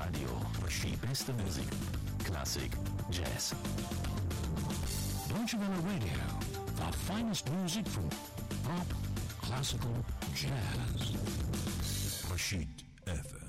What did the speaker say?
Radio für die beste Musik, Klassik, Jazz. Deutsche Welle Radio, the finest music from pop, classical, jazz. Rashid FM.